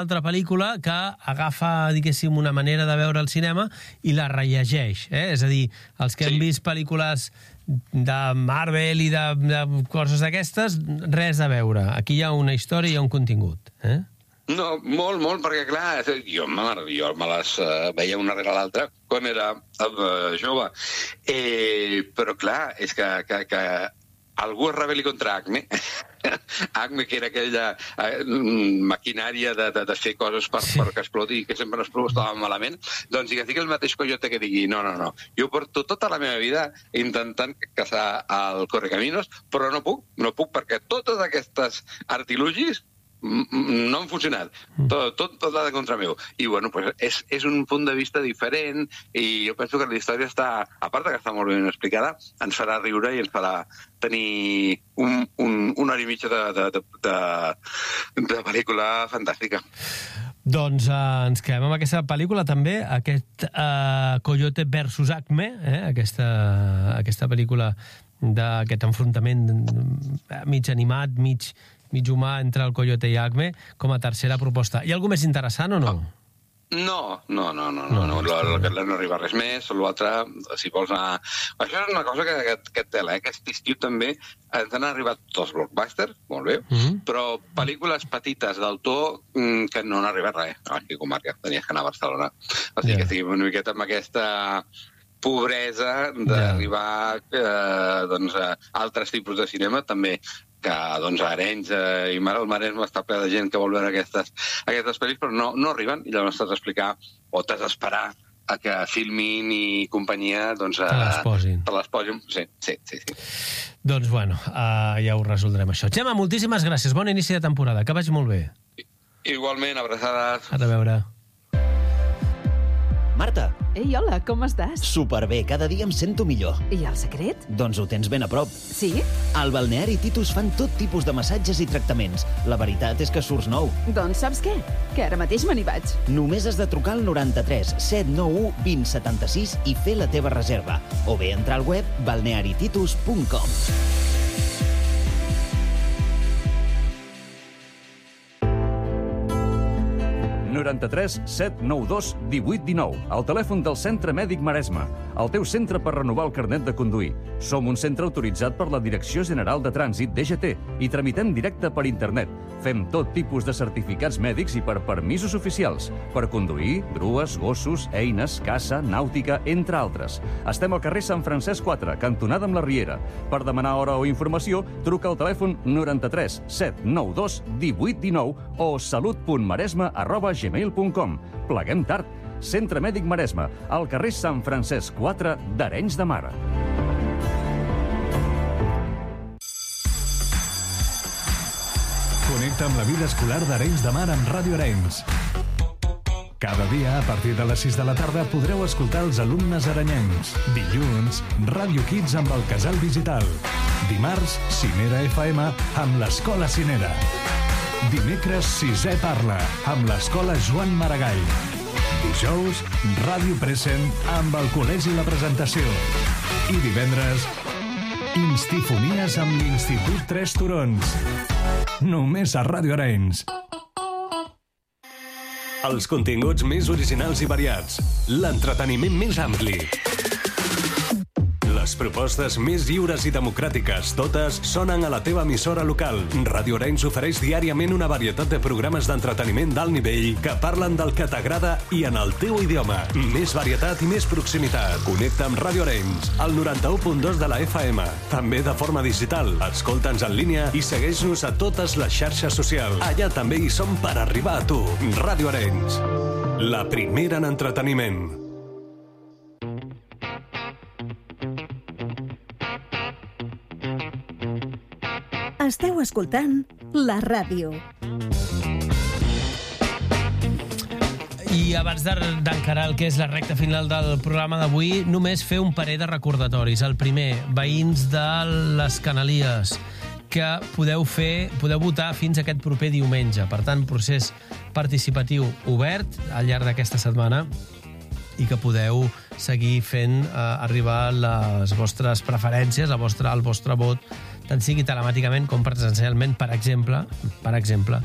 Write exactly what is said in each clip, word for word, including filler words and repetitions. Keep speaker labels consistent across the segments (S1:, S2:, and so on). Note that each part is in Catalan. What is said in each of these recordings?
S1: altra pel·lícula que agafa, diguéssim, una manera de veure el cinema i la rellegeix, eh? És a dir, els que sí. hem vist pel·lícules de Marvel i de, de coses d'aquestes, res a veure. Aquí hi ha una història i hi ha un contingut, eh?
S2: No, molt, molt, perquè clar, jo, jo me les uh, veia una rere l'altra quan era uh, jove. Eh, però clar, és que, que, que algú es rebel·li contra Acme. Acme, que era aquella eh, maquinària de, de, de fer coses per, sí. per que exploti i que sempre estava malament, doncs que sigui el mateix Coyote que digui no, no, no, jo porto tota la meva vida intentant caçar el Correcaminos, però no puc, no puc perquè totes aquestes artilugis no han funcionat. Tot, tot, tot va de contra meu. I, bueno, pues és, és un punt de vista diferent i jo penso que la història està, a part que està molt ben explicada, ens farà riure i ens farà tenir un, un, una hora i mitja de, de, de, de, de pel·lícula fantàstica.
S1: Doncs uh, ens quedem amb aquesta pel·lícula també, aquest uh, Coyote versus Acme, eh? aquesta, aquesta pel·lícula d'aquest enfrontament mig animat, mig mig humà entre el Coyote i Acme com a tercera proposta. Hi ha alguna més interessant o no?
S2: No, no, no, no, no, no, no, no arriba res més, l'altre, si vols anar... Això és una cosa que, que, que tela, eh? Aquest estiu també ens han arribat dos blockbusters, molt bé, mm-hmm. però pel·lícules petites d'autor que no han arribat res. Aquí comarca, tenies que anar a Barcelona. O sigui yeah. que estiguem una miqueta amb aquesta pobresa d'arribar yeah. eh, doncs, a altres tipus de cinema, també que doncs, a Arenys eh, i el Maresme està ple de gent que vol veure aquestes, aquestes pel·lis, però no, no arriben, i llavors t'has d'explicar o t'has d'esperar a que Filmin i companyia doncs,
S1: te les posin.
S2: Te les posin. Sí, sí, sí, sí.
S1: Doncs bueno, uh, ja ho resoldrem això. Gemma, moltíssimes gràcies, bon inici de temporada, que vagi molt bé.
S2: Igualment, abraçades.
S1: A reveure.
S3: Marta.
S4: Ei, hola, com estàs?
S3: Superbé, cada dia em sento millor.
S4: I el secret?
S3: Doncs ho tens ben a prop.
S4: Sí?
S3: Al Balneari Titus fan tot tipus de massatges i tractaments. La veritat és que surts nou.
S4: Doncs saps què? Que ara mateix me n'hi vaig.
S3: Només has de trucar al noranta-tres set nou u vint setanta-sis i fer la teva reserva. O bé entrar al web balneari titus punt com.
S5: noranta-tres set nou dos divuit dinou, el telèfon del Centre Mèdic Maresme, el teu centre per renovar el carnet de conduir. Som un centre autoritzat per la Direcció General de Trànsit, D G T, i tramitem directe per internet. Fem tot tipus de certificats mèdics i per permisos oficials, per conduir, grues, gossos, eines, caça, nàutica, entre altres. Estem al carrer Sant Francesc quatre, cantonada amb la Riera. Per demanar hora o informació, truca al telèfon noranta-tres set nou dos divuit dinou o salut punt maresme arroba gmail punt com. Pleguem tard. Centre Mèdic Maresme, al carrer Sant Francesc quatre d'Arenys de Mar.
S6: Connecta amb la vida escolar d'Arenys de Mar amb Ràdio Arenys. Cada dia, a partir de les sis de la tarda, podreu escoltar els alumnes arenyencs. Dilluns, Ràdio Kids amb el Casal Digital. Dimarts, Cinera F M amb l'Escola Cinera. Dimecres, Sisè Parla, amb l'Escola Joan Maragall. Dijous, Ràdio Present amb el Col·legi La Presentació. I divendres, Instifonies amb l'Institut Tres Turons. Només a Ràdio Arenys.
S7: Els continguts més originals i variats. L'entreteniment més ampli. Les propostes més lliures i democràtiques, totes sonen a la teva emissora local. Ràdio Arenys ofereix diàriament una varietat de programes d'entreteniment d'alt nivell que parlen del que t'agrada i en el teu idioma. Més varietat i més proximitat. Connecta amb Ràdio Arenys, al noranta-u punt dos de la F M. També de forma digital. Escolta'ns en línia i segueix-nos a totes les xarxes socials. Allà també hi som per arribar a tu. Ràdio Arenys, la primera en entreteniment.
S8: Esteu escoltant la ràdio.
S1: I abans d'encarar el que és la recta final del programa d'avui, només fer un parell de recordatoris. El primer, veïns de les Canalies, que podeu fer, podeu votar fins aquest proper diumenge. Per tant, procés participatiu obert al llarg d'aquesta setmana i que podeu seguir fent eh, arribar les vostres preferències, la vostra, el vostre vot, tant sigui telemàticament com presencialment, per exemple, per exemple,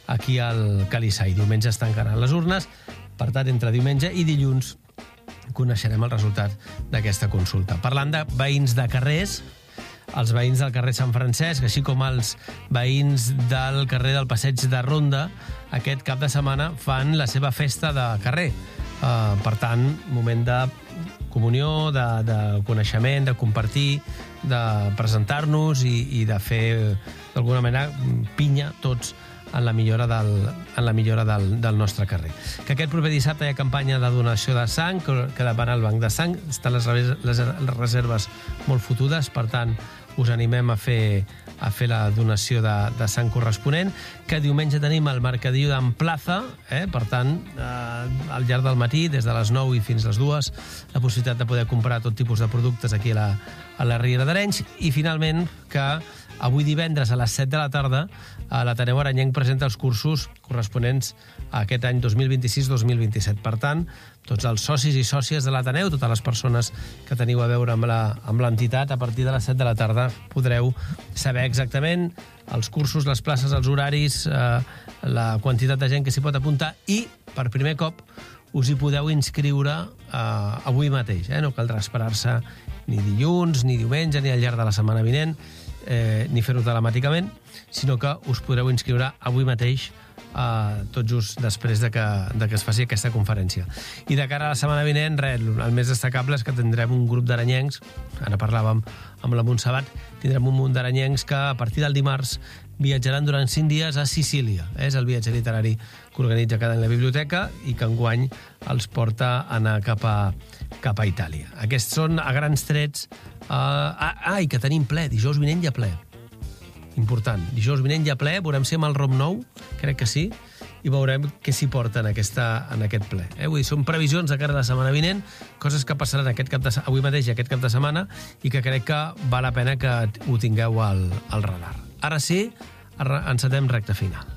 S1: aquí al Calissai. Diumenge es tancaran les urnes, per tant, entre diumenge i dilluns coneixerem el resultat d'aquesta consulta. Parlant de veïns de carrers, els veïns del carrer Sant Francesc, així com els veïns del carrer del Passeig de Ronda, aquest cap de setmana fan la seva festa de carrer. Uh, per tant, moment de comunió, de, de coneixement, de compartir, de presentar-nos i, i de fer, d'alguna manera, pinya tots en la millora del, en la millora del, del nostre carrer. Que aquest proper dissabte hi ha campanya de donació de sang, que, que van al banc de sang, estan les, les, les reserves molt fotudes, per tant, us animem a fer, a fer la donació de, de sang corresponent, que diumenge tenim el mercadillo d'Amplaza, eh? Per tant, eh, al llarg del matí, des de les nou i fins a les dues, la possibilitat de poder comprar tot tipus de productes aquí a la, a la Riera d'Arenys, i finalment que avui divendres a les set de la tarda l'Ateneu Arenyenc presenta els cursos corresponents a aquest any dos mil vint-i-sis dos mil vint-i-set. Per tant, tots els socis i sòcies de l'Ateneu, totes les persones que teniu a veure amb l'entitat, a partir de les set de la tarda podreu saber exactament els cursos, les places, els horaris, eh, la quantitat de gent que s'hi pot apuntar i, per primer cop, us hi podeu inscriure eh, avui mateix. Eh? No caldrà esperar-se ni dilluns, ni diumenge, ni al llarg de la setmana vinent, eh, ni fer-ho telemàticament, sinó que us podreu inscriure avui mateix, eh, tot just després de que, de que es faci aquesta conferència. I de cara a la setmana vinent, res, el més destacable és que tindrem un grup d'arenyencs, ara parlàvem amb la Montserrat, tindrem un munt d'arenyencs que a partir del dimarts viatjaran durant cinc dies a Sicília. És el viatge literari que organitza cada any la biblioteca i que enguany els porta a anar cap a, cap a Itàlia. Aquests són a grans trets. Uh, ah, ah, i que tenim ple, dijous vinent hi ha ple. Important. Dijous vinent hi ha ple, veurem si amb el Rom nou, crec que sí, i veurem què s'hi porta en, aquesta, en aquest ple. Eh? Vull dir, són previsions de cara a la setmana vinent, coses que passaran aquest cap de, avui mateix i aquest cap de setmana, i que crec que val la pena que ho tingueu al, al radar. Ara sí, encetem recta final.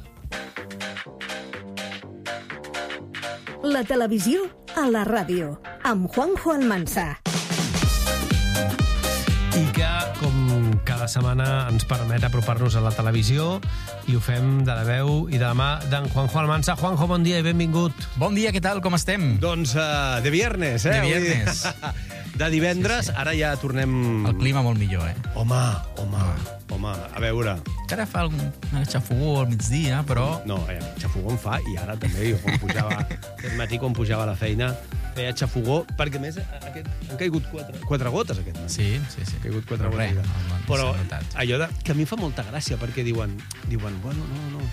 S8: La televisió a la ràdio, amb Juanjo Almansa.
S1: I que, com cada setmana, ens permet apropar-nos a la televisió i ho fem de la veu i de la mà d'en Juanjo Almansa. Juanjo, bon dia i benvingut.
S9: Bon dia, què tal, com estem?
S10: Doncs uh, de viernes, eh?
S9: De viernes.
S10: De divendres, sí, sí. Ara ja tornem...
S9: El clima molt millor, eh?
S10: Home, home, home, a veure...
S9: Encara fa algun xafogó al migdia, però...
S10: No, eh, xafogó en fa, i ara també, jo quan pujava... Aquest matí, quan pujava a la feina, feia xafogó, perquè a més aquest, han caigut quatre, quatre gotes aquest matí.
S9: Sí, sí, sí.
S10: Han caigut quatre
S9: però
S10: gotes.
S9: Res,
S10: però allò de, que a mi fa molta gràcia, perquè diuen, diuen bueno, no, no,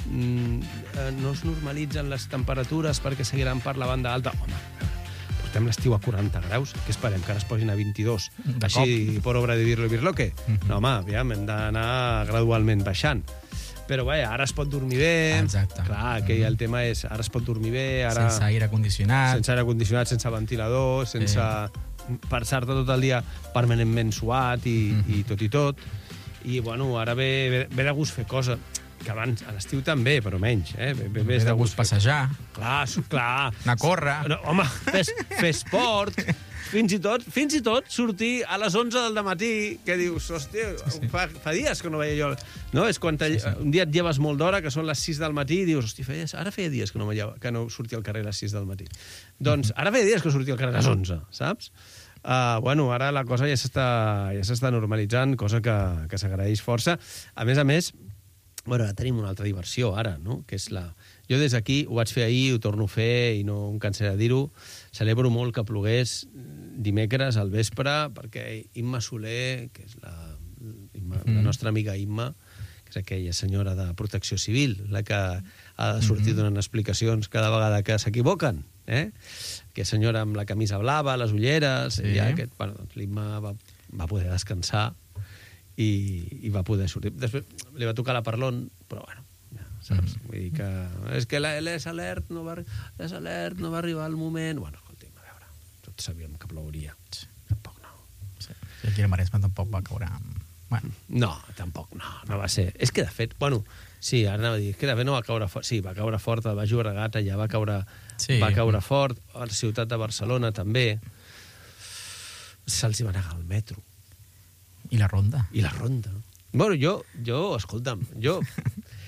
S10: mm, no es normalitzen les temperatures perquè seguiran per la banda alta. Home, portem l'estiu a quaranta graus, que esperem que ara es posin a vint-i-dos,
S9: de
S10: així
S9: cop.
S10: per obra de dir-lo i dir-lo-que.
S9: Mm-hmm.
S10: No, home, aviam, hem d'anar gradualment baixant. Però, vaja, ara es pot dormir bé.
S9: Exacte.
S10: Clar, que el tema és, ara es pot dormir bé, ara...
S9: Sense aire condicionat.
S10: Sense aire condicionat, sense ventilador, sense... Sí. Passar-te tot el dia permanentment suat i, mm-hmm. i tot i tot. I, bueno, ara ve, ve, ve de gust fer coses que abans, a l'estiu també, però menys. Eh? Ve, ve,
S9: ve de gust passejar.
S10: Clar, clar.
S9: Anar a córrer.
S10: No, home, fer, fer esport. Fins i tot, fins i tot sortir a les onze del dematí, que dius, hòstia, sí, sí. Fa, fa dies que no veia jo... No? És quan te, sí, sí. Un dia et lleves molt d'hora, que són les sis del matí, i dius, hòstia, feia, ara feia dies que no, lleva, que no sortia al carrer a les sis del matí. Doncs ara feia dies que sortia al carrer a les onze, saps? Uh, bueno, ara la cosa ja s'està ja s'està normalitzant, cosa que, que s'agraeix força. A més a més, bueno, ara tenim una altra diversió, ara, no? Que és la... Jo des d'aquí ho vaig fer ahir, ho torno a fer i no em cansaré de dir-ho. Celebro molt que plogués dimecres al vespre perquè Imma Soler, que és la, Imma, mm. la nostra amiga Imma, que és aquella senyora de Protecció Civil, la que ha de sortir donant explicacions cada vegada que s'equivoquen, eh? Que senyora amb la camisa blava, les ulleres... Sí. Ja aquest, bueno, doncs l'Imma va, va poder descansar i, i va poder sortir. Després li va tocar la parlon, però bueno, ja, saps? Mm. Vull dir que... És que l'Es Alert no va, l'Es Alert no va arribar al moment... Bueno, escolti'm, a veure, tots sabíem que plouria. Sí. Tampoc no.
S9: Sí. I aquí a Maresme tampoc va caure... Bueno.
S10: No, tampoc no, no va ser... És que de fet, bueno... Sí, ara anava a dir, que de fet no va caure fort. Sí, va caure fort al Baix Llobregat, allà va caure, sí. va caure fort, a la ciutat de Barcelona també. Se'ls hi va negar el metro.
S9: I la ronda.
S10: I la ronda. Bueno, jo, jo escolta'm, jo...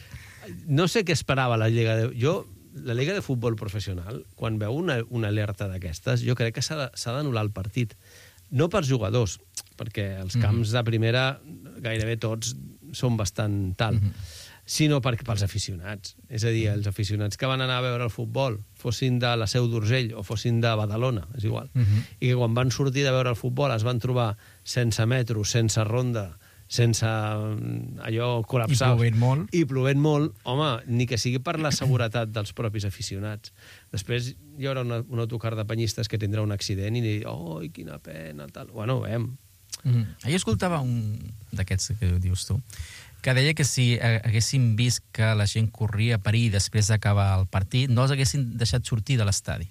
S10: no sé què esperava la Lliga de... Jo, la Lliga de Futbol Professional, quan veu una, una alerta d'aquestes, jo crec que s'ha d'anul·lar el partit. No per jugadors, perquè els camps de primera gairebé tots són bastant tal, mm-hmm. sinó per, pels aficionats. És a dir, els aficionats que van anar a veure el futbol, fossin de la Seu d'Urgell o fossin de Badalona, és igual, mm-hmm. i que quan van sortir de veure el futbol es van trobar sense metro, sense ronda, sense allò col·lapsat.
S9: I plovent molt.
S10: I plovent molt. Home, ni que sigui per la seguretat dels propis aficionats. Després hi haurà una, un autocar de penyistes que tindrà un accident i dirà, oh, quina pena, tal. Bueno, veiem.
S9: Mm. Ahir escoltava un d'aquests que dius tu, que deia que si haguessin vist que la gent corria a perill després d'acabar el partit, no els haguessin deixat sortir de l'estadi.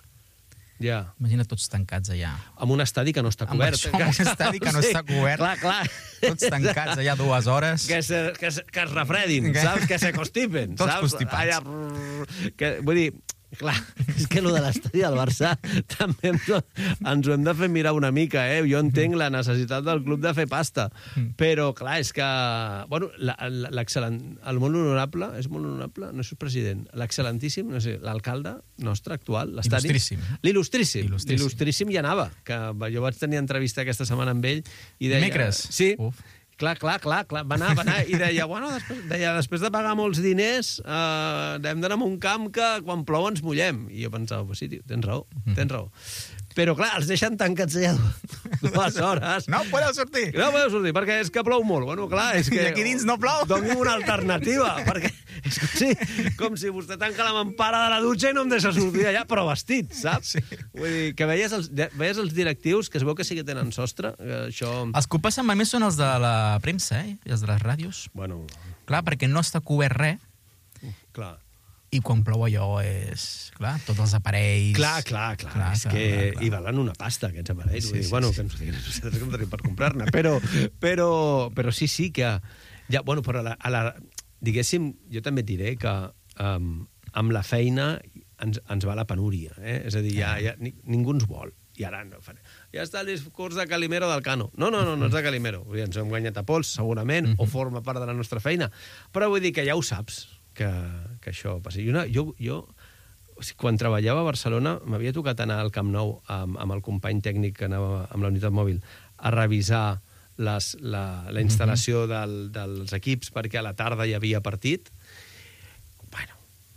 S10: Ja.
S9: Imagina tots tancats allà.
S10: Amb un estadi que no està cobert.
S9: Amb això, amb un estadi que no sí. està cobert.
S10: Clar, clar.
S9: Tots tancats allà dues hores.
S10: Que, se, que, se, que es refredin, que... saps? Que se constipen.
S9: Tots
S10: saps?
S9: constipats.
S10: Allà, que, vull dir, clar, és que allò de l'estadi del Barça també ens ho hem de fer mirar una mica, eh? Jo entenc la necessitat del club de fer pasta, però, clar, és que... Bueno, l'excel·lent... El molt honorable, és molt honorable? No és president. L'excel·lentíssim, no sé, l'alcalde nostre actual, l'estadi...
S9: Il·lustríssim.
S10: L'il·lustríssim. L'il·lustríssim hi anava, que jo vaig tenir entrevista aquesta setmana amb ell i deia...
S9: Dimecres?
S10: Sí.
S9: Uf.
S10: Clar, clar, clar, clar, va anar, va anar, i deia, bueno, després, deia, després de pagar molts diners, eh, hem d'anar a un camp que quan plou ens mullem. I jo pensava, pues sí, tio, tens raó, tens raó. Però, clar, els deixen tancats allà dues hores.
S9: No podeu sortir.
S10: No podeu sortir, perquè és que plou molt. Bueno, clar, és que...
S9: I aquí dins no plou.
S10: Doni'm una alternativa, perquè és com si, com si vostè tanca la mampara de la dutxa i no em deixa sortir allà, però vestit, saps? Sí. Vull dir, que veies els, veies els directius, que es veu que sí que tenen sostre, que això...
S9: Els que ho passen més són els de la premsa, eh? I els de les ràdios.
S10: Bueno...
S9: Clar, perquè no està cobert res.
S10: Clar.
S9: I quan plou allò és... Clar, tots els aparells...
S10: Clar, clar, clar. clar és clar, que clar, clar. Hi valen una pasta, aquests aparells. Sí, sí, bueno, sí. Que ens diguin nosaltres que no tenim per comprar-ne. Però, però, però sí, sí que... Ja, bueno, però a la, a la, diguéssim, jo també et diré que um, amb la feina ens, ens va la penúria. Eh? És a dir, ja, ja, ni, ningú ens vol. I ara no faré. Ja està el discurs de Calimero del Cano. No, no, no, no és de Calimero. Vull dir, ens hem guanyat a pols, segurament, o forma part de la nostra feina. Però vull dir que ja ho saps, que, que això passi. Una, jo, jo, o sigui, quan treballava a Barcelona, m'havia tocat anar al Camp Nou amb, amb el company tècnic que anava amb la unitat mòbil a revisar les, la, la instal·lació del, dels equips perquè a la tarda hi havia partit. Bueno,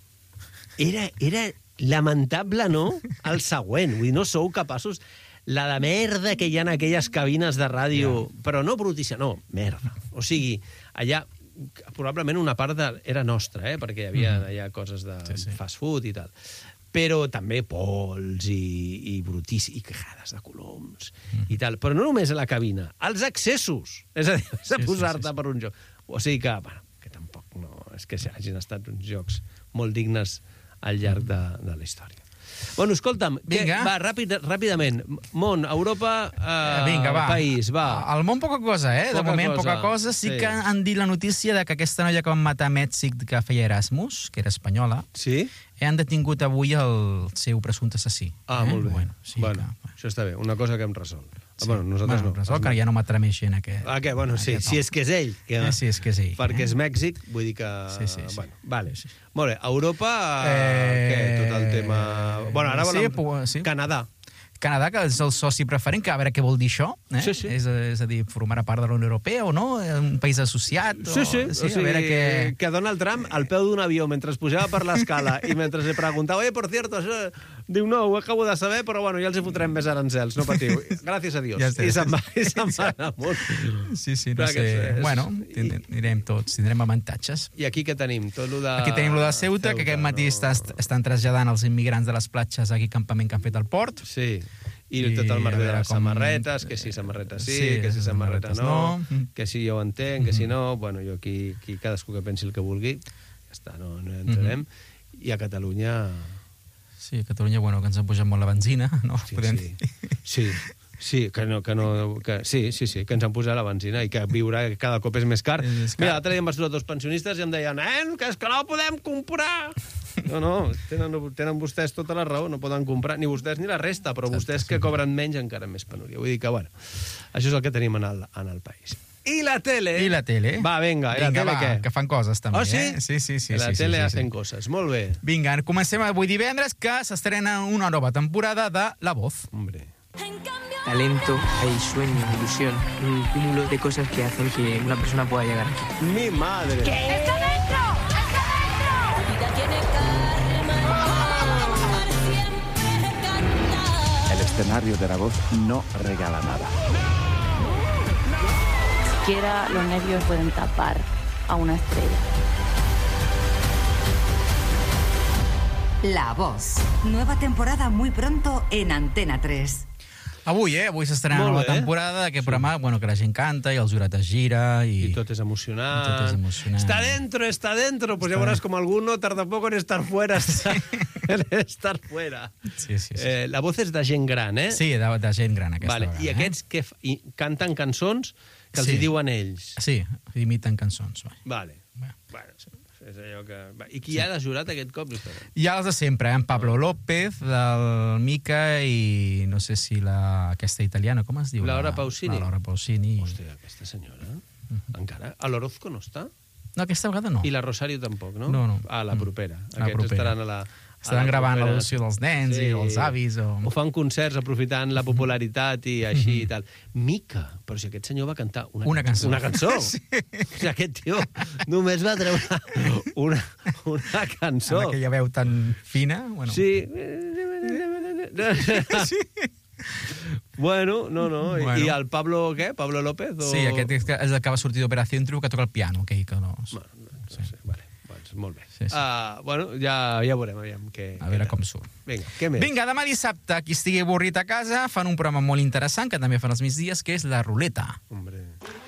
S10: era, era lamentable, no? El següent. Vull dir, no sou capaços... La de merda que hi ha en aquelles cabines de ràdio, yeah. Però no brutícia, no, merda. O sigui, allà probablement una part de, era nostra, eh? Perquè hi havia mm. allà coses de sí, sí. fast food i tal. Però també pols i, i brutíssim, i quejades de coloms mm. i tal. Però no només a la cabina, als accessos. És a dir, has de sí, posar-te sí, sí. per un joc. O sigui que, bueno, que tampoc no... És que hagin estat uns jocs molt dignes al llarg de, de la història. Bueno, escolta'm, que, va, ràpid, ràpidament. Món, Europa, eh,
S9: Vinga, va.
S10: país, va.
S9: Al món poca cosa, eh? De
S10: poca
S9: moment
S10: cosa.
S9: poca cosa. Sí,
S10: sí
S9: que han dit la notícia de que aquesta noia que van matar a Mèxic, que feia Erasmus, que era espanyola,
S10: sí?
S9: han detingut avui el seu presumpte assassí.
S10: Ah, eh? molt bé.
S9: Bueno, sí
S10: bueno,
S9: que,
S10: bueno, això està bé, una cosa que hem resolt.
S9: Sí.
S10: Bueno, nosaltres
S9: bueno,
S10: no.
S9: Resol, que ja no m'atremeixen aquest...
S10: Ah, què? Bueno, sí, si és que és ell. Que...
S9: Eh, sí, és que és ell.
S10: Perquè
S9: eh?
S10: és Mèxic, vull dir que...
S9: Sí, sí, sí.
S10: Bueno, vale. Sí. Molt bé, Europa,
S9: eh...
S10: què? Tot el tema... Bueno, ara
S9: sí,
S10: volem...
S9: sí.
S10: Canadà.
S9: Canadà, que és el soci preferent, que a veure què vol dir això. Eh?
S10: Sí, sí.
S9: És, és a dir, formarà part de la Unió Europea o no? Un país associat? O...
S10: Sí, sí. sí o sigui,
S9: a veure que...
S10: que Donald Trump, al peu d'un avió, mentre es pujava per l'escala i mentre li preguntava, oye, por cierto, això... Diu, no, ho acabo de saber, però bueno, ja els hi fotrem més arancels, no patiu. Gràcies a Dios. Ja I se'n va, i se'n va anar molt.
S9: Sí, sí, no sé. És... Bueno, anirem tots, tindrem avantatges.
S10: I aquí què tenim? Tot lo de...
S9: Aquí tenim lo de Ceuta, Ceuta que aquest matí no... estan traslladant els immigrants de les platges aquí campament que han fet al port.
S10: Sí. I, I tot el merder de les com... samarretes, que si samarretes sí, sí que si samarreta no, no, que si jo ho entenc, mm -hmm. que si no... Bueno, jo aquí, aquí cadascú que pensi el que vulgui, ja està, no, no entrarem. Mm -hmm. I a Catalunya...
S9: Sí, a Catalunya, bueno, que ens han pujat molt la benzina, no?
S10: Sí,
S9: Podem...
S10: sí. sí. Sí, que no, que no, que, sí, sí, sí, que ens han posat la benzina i que viure cada cop és més car. És car. Mira, l'altre dia em vaig trobar dos pensionistes i em deien, nen, que és que no podem comprar. No, no, tenen, tenen vostès tota la raó, no poden comprar, ni vostès ni la resta, però vostès que cobren menys encara més penúria. Vull dir que, bueno, això és el que tenim en el, en el país. I la tele.
S9: I la tele.
S10: Va, vinga, i la
S9: Vinga,
S10: tele
S9: va,
S10: què?
S9: que fan coses també,
S10: Oh, sí?
S9: eh? Sí, sí, sí.
S10: La
S9: sí,
S10: tele
S9: sí, sí,
S10: hacen
S9: sí.
S10: coses, molt bé.
S9: Vinga, comencem avui divendres, que s'estrena una nova temporada de La Voz.
S10: Hombre.
S11: Talento, hay sueño, ilusión, un cúmulo de cosas que hacen que una persona pueda llegar aquí.
S10: Mi madre.
S11: ¿Qué?
S12: ¡Está dentro! ¡Está dentro! La vida tiene
S13: El escenario de La Voz no regala nada.
S14: Ni siquiera los nervios pueden tapar a una estrella.
S15: La Voz. Nueva temporada muy pronto en Antena tres.
S9: Avui, eh? Avui s'estrena una
S10: Molt
S9: nova
S10: bé.
S9: temporada d'aquest programa, bueno, que la gent canta i el jurat es gira i...
S10: I tot és emocionant.
S9: I tot és emocionant.
S10: Está dentro, está dentro. Pues ya verás como alguno tarda poco en estar fuera. En estar fuera.
S9: Sí, sí, sí.
S10: Eh, la voz és de gent gran, eh?
S9: Sí, de, de gent gran, aquesta
S10: Vale.
S9: vegada.
S10: I aquests que f- i canten cançons que els
S9: Sí.
S10: hi diuen ells.
S9: Sí, imiten cançons. Va.
S10: Vale. Bueno, és allò que... Va. I qui hi ha de jurat aquest cop?
S9: Hi ha els de sempre, eh? En Pablo López, del Mica i no sé si la... aquesta italiana, com es diu?
S10: Laura
S9: La-
S10: Pausini.
S9: La Laura Pausini.
S10: Hòstia, aquesta senyora... Encara? A l'Orozco no està?
S9: No, aquesta vegada no.
S10: I la Rosario tampoc, no?
S9: No, no.
S10: Ah, la propera.
S9: La
S10: Aquests
S9: propera.
S10: estaran a la...
S9: Estaran gravant l'audició dels nens i els avis. O...
S10: o fan concerts aprofitant la popularitat i així i tal. Mica, però si aquest senyor va cantar una,
S9: Una cançó.
S10: Una cançó.
S9: Sí.
S10: O sigui, aquest tio només va treure una, una cançó.
S9: Amb aquella veu tan fina. Bueno.
S10: Sí. sí. Bueno, no, no.
S9: Bueno.
S10: I el Pablo, què? Pablo López? O...
S9: Sí, aquest és que- és el que va sortir d'Operació Triunfo, que toca el piano, aquell que no...
S10: Bueno, no sé, vale. Doncs molt bé.
S9: Sí, sí.
S10: Uh, bueno, ja, ja veurem, aviam què...
S9: A veure com surt.
S10: Vinga, què més?
S9: Vinga, demà dissabte, qui estigui avorrit a casa, fan un programa molt interessant, que també fan els migdies, que és La Ruleta.
S10: Hombre...